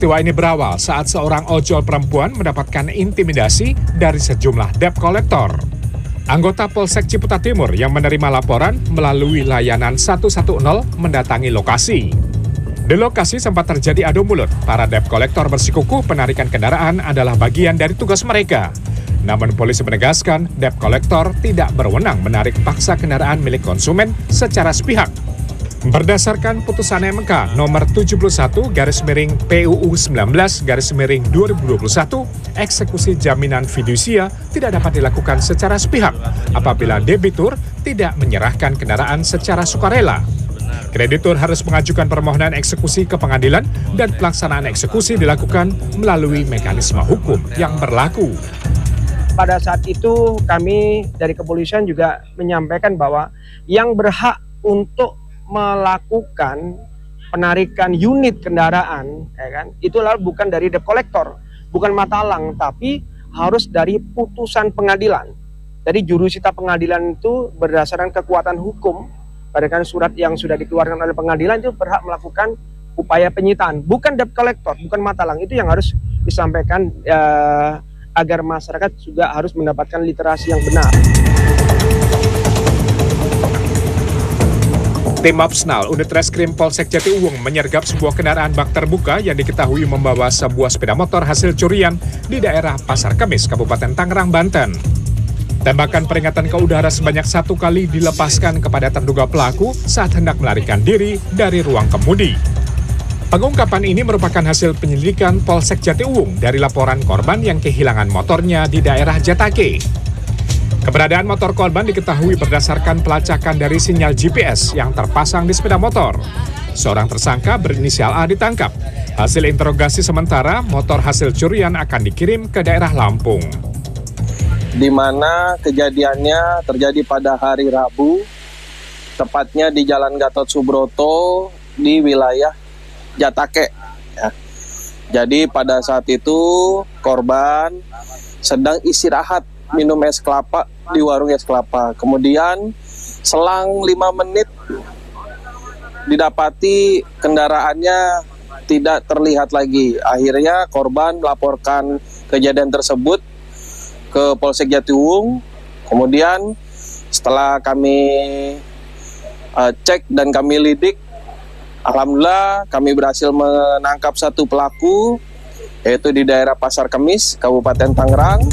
Peristiwa ini berawal saat seorang ojol perempuan mendapatkan intimidasi dari sejumlah debt collector. Anggota Polsek Ciputat Timur yang menerima laporan melalui layanan 110 mendatangi lokasi. Di lokasi sempat terjadi adu mulut. Para debt collector bersikukuh penarikan kendaraan adalah bagian dari tugas mereka. Namun polisi menegaskan debt collector tidak berwenang menarik paksa kendaraan milik konsumen secara sepihak. Berdasarkan putusan MK nomor 71/PUU 19/2021, eksekusi jaminan fidusia tidak dapat dilakukan secara sepihak apabila debitur tidak menyerahkan kendaraan secara sukarela. Kreditur harus mengajukan permohonan eksekusi ke pengadilan dan pelaksanaan eksekusi dilakukan melalui mekanisme hukum yang berlaku. Pada saat itu kami dari kepolisian juga menyampaikan bahwa yang berhak untuk melakukan penarikan unit kendaraan, itulah bukan dari debt collector, bukan matalang, tapi harus dari putusan pengadilan. Jadi jurusita pengadilan itu berdasarkan kekuatan hukum, berdasarkan surat yang sudah dikeluarkan oleh pengadilan itu berhak melakukan upaya penyitaan, bukan debt collector, bukan matalang. Itu yang harus disampaikan agar masyarakat juga harus mendapatkan literasi yang benar. Tim Opsnal Unit Reskrim Polsek Jatiuwung menyergap sebuah kendaraan bak terbuka yang diketahui membawa sebuah sepeda motor hasil curian di daerah Pasar Kemis, Kabupaten Tangerang, Banten. Tembakan peringatan ke udara sebanyak 1 kali dilepaskan kepada terduga pelaku saat hendak melarikan diri dari ruang kemudi. Pengungkapan ini merupakan hasil penyelidikan Polsek Jatiuwung dari laporan korban yang kehilangan motornya di daerah Jatake. Keberadaan motor korban diketahui berdasarkan pelacakan dari sinyal GPS yang terpasang di sepeda motor. Seorang tersangka berinisial A ditangkap. Hasil interogasi sementara, motor hasil curian akan dikirim ke daerah Lampung. Di mana kejadiannya terjadi pada hari Rabu, tepatnya di Jalan Gatot Subroto di wilayah Jatake. Jadi pada saat itu korban sedang istirahat minum es kelapa di warung es kelapa. Kemudian selang 5 menit didapati kendaraannya tidak terlihat lagi. Akhirnya korban melaporkan kejadian tersebut ke Polsek Jatiuwung. Kemudian setelah kami cek dan kami lidik, alhamdulillah kami berhasil menangkap 1 pelaku, yaitu di daerah Pasar Kemis, Kabupaten Tangerang.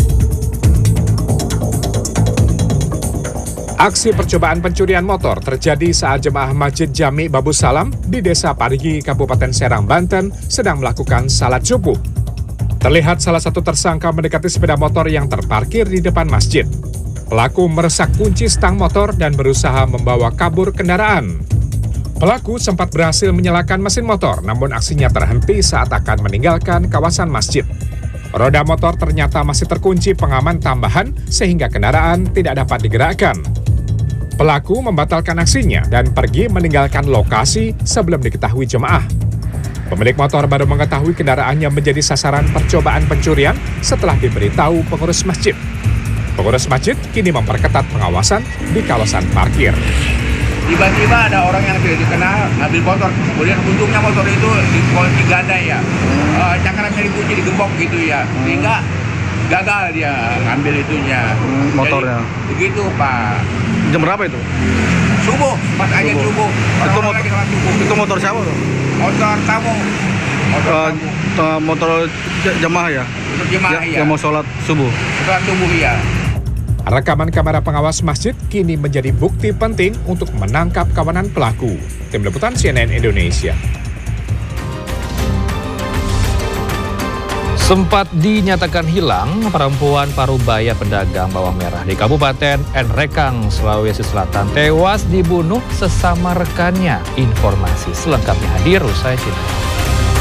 Aksi percobaan pencurian motor terjadi saat jemaah Masjid Jami Babu Salam di Desa Parigi, Kabupaten Serang, Banten sedang melakukan salat subuh. Terlihat salah satu tersangka mendekati sepeda motor yang terparkir di depan masjid. Pelaku meresak kunci stang motor dan berusaha membawa kabur kendaraan. Pelaku sempat berhasil menyalakan mesin motor, namun aksinya terhenti saat akan meninggalkan kawasan masjid. Roda motor ternyata masih terkunci pengaman tambahan sehingga kendaraan tidak dapat digerakkan. Pelaku membatalkan aksinya dan pergi meninggalkan lokasi sebelum diketahui jemaah. Pemilik motor baru mengetahui kendaraannya menjadi sasaran percobaan pencurian setelah diberitahu pengurus masjid. Pengurus masjid kini memperketat pengawasan di kawasan parkir. Tiba-tiba ada orang yang tidak dikenal ngambil motor, kemudian untungnya motor itu digadai ya, cakramnya dikunci, digembok gitu ya, sehingga gagal dia ngambil itunya. Motornya? Jadi, begitu Pak. Jam berapa itu? Subuh, pas aja subuh. Itu motor siapa tuh? Motor tamu. Motor jemaah ya? Motor jemaah ya. Yang mau sholat subuh? Sholat subuh ya. Rekaman kamera pengawas masjid kini menjadi bukti penting untuk menangkap kawanan pelaku. Tim Liputan CNN Indonesia. Sempat dinyatakan hilang, perempuan parubaya pedagang bawang merah di Kabupaten Nrekang, Sulawesi Selatan tewas dibunuh sesama rekannya. Informasi selengkapnya hadir usai jeda.